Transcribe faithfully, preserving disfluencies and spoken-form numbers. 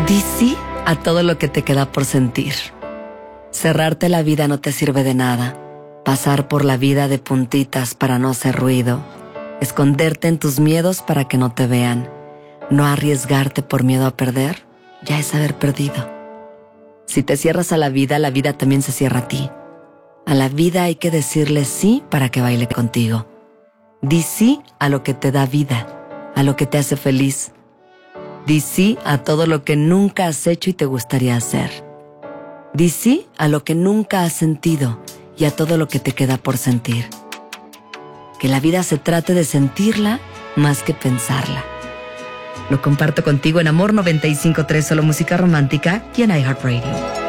Di sí a todo lo que te queda por sentir. Cerrarte la vida no te sirve de nada. Pasar por la vida de puntitas para no hacer ruido. Esconderte en tus miedos para que no te vean. No arriesgarte por miedo a perder, ya es haber perdido. Si te cierras a la vida, la vida también se cierra a ti. A la vida hay que decirle sí para que baile contigo. Di sí a lo que te da vida, a lo que te hace feliz. Di sí a todo lo que nunca has hecho y te gustaría hacer. Di sí a lo que nunca has sentido y a todo lo que te queda por sentir. Que la vida se trate de sentirla más que pensarla. Lo comparto contigo en Amor noventa y cinco punto tres, solo música romántica y en iHeartRadio.